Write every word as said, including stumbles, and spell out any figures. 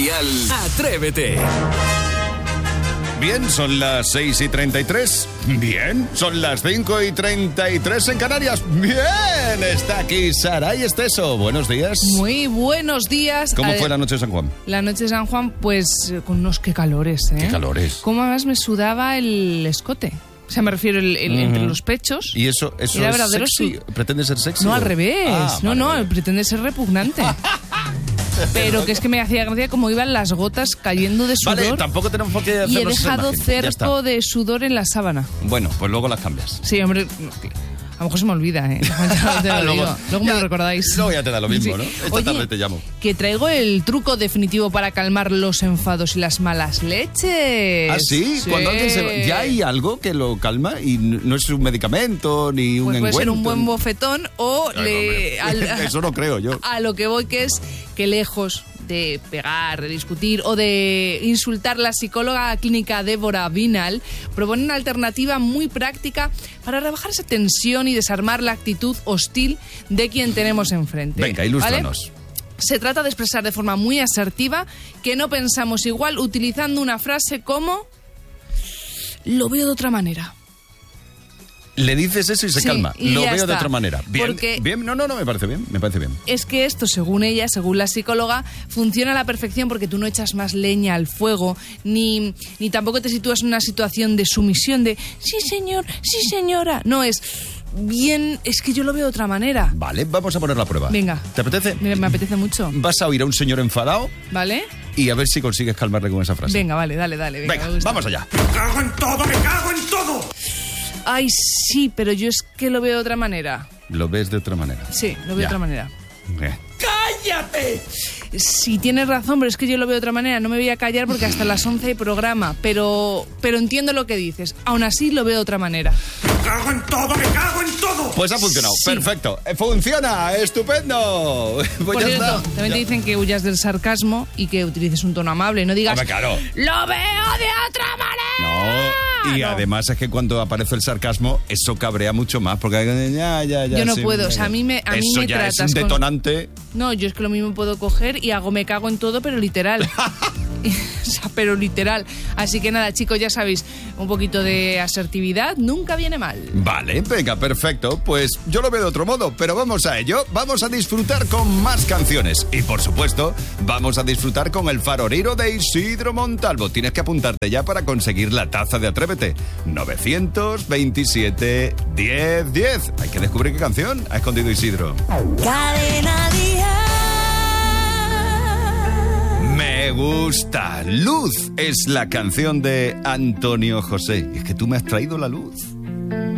Radial, Atrévete. Bien, son las seis y treinta y tres. Bien, son las cinco y treinta y tres en Canarias. Bien, está aquí Saray Esteso. Buenos días. Muy buenos días. ¿Cómo Ad- fue la noche de San Juan? La noche de San Juan, pues con unos qué calores, ¿eh? ¿Qué calores? Cómo además me sudaba el escote. O sea, me refiero el, el, Uh-huh. entre los pechos. ¿Y eso, eso Era es verdadero sexy? sud- ¿Pretende ser sexy? No, o- al revés. Ah, no, vale, no, vale. pretende ser repugnante. Pero que es que me hacía gracia como iban las gotas cayendo de sudor. Vale, tampoco tenemos por qué y he hacernos esa dejado imagen. Ya está. cerco de sudor en la sábana. Bueno, pues luego las cambias. Sí, hombre, no, a lo mejor se me olvida, ¿eh? Ya te lo Luego- digo. Luego me ya- lo recordáis. luego ya te da lo mismo, Sí. ¿no? Esta Oye, tarde te llamo. que traigo el truco definitivo para calmar los enfados y las malas leches. ¿Ah, sí? Cuando alguien se va, ¿ya hay algo que lo calma? Y n- no es un medicamento ni un Pues puede ser un engüento. buen bofetón o Ay, le, hombre, al- eso no creo yo. a lo que voy, que es que lejos de pegar, de discutir o de insultar, la psicóloga clínica Débora Vinal propone una alternativa muy práctica para rebajar esa tensión y desarmar la actitud hostil de quien tenemos enfrente. Venga, ilústranos. ¿Vale? Se trata de expresar de forma muy asertiva que no pensamos igual utilizando una frase como lo veo de otra manera. Le dices eso y se Sí, calma. y Lo ya veo de está. otra manera. Bien, Porque- bien, no, no, no, me parece bien, me parece bien. Es que esto, según ella, según la psicóloga, funciona a la perfección porque tú no echas más leña al fuego, ni, ni tampoco te sitúas en una situación de sumisión de sí señor, sí señora. No, es bien, es que yo lo veo de otra manera. Vale, vamos a poner la prueba. Venga. ¿Te apetece? Me, me apetece mucho. Vas a oír a un señor enfadado ¿Vale? y a ver si consigues calmarle con esa frase. Venga, vale, dale, dale. Venga, Venga, me gusta. vamos allá. ¡Me cago en todo, me cago en todo! Ay, sí, pero yo es que lo veo de otra manera. Lo ves de otra manera. Sí, lo veo de Ya. otra manera. Eh. ¡Cállate! Sí, tienes razón, pero es que yo lo veo de otra manera. No me voy a callar porque hasta las once hay programa, pero, pero entiendo lo que dices. Aún así lo veo de otra manera. ¡Me cago en todo, me cago en todo! Pues ha funcionado. Sí. Perfecto. Eh, ¡Funciona! ¡Estupendo! Pues Por ya cierto, está. también Ya. te dicen que huyas del sarcasmo y que utilices un tono amable. No digas, Hombre, claro. ¡lo veo de otra manera! No, y No. además es que cuando aparece el sarcasmo, eso cabrea mucho más, porque ya, ya, ya. Yo no sí, puedo, o sea, a mí me- a mí eso me ya es tratas un con- detonante. No, yo es que lo mismo puedo coger y hago me cago en todo, pero literal. O sea, pero literal. Así que nada, chicos, ya sabéis, un poquito de asertividad nunca viene mal. Vale, venga, perfecto. Pues yo lo veo de otro modo, pero vamos a ello. Vamos a disfrutar con más canciones. Y por supuesto, vamos a disfrutar con el farolero de Isidro Montalvo. Tienes que apuntarte ya para conseguir la taza de Atrévete. novecientos veintisiete, diez, diez. Hay que descubrir qué canción ha escondido Isidro. Cadena Dial. Me gusta. Luz es la canción de Antonio José. Es que tú me has traído la luz.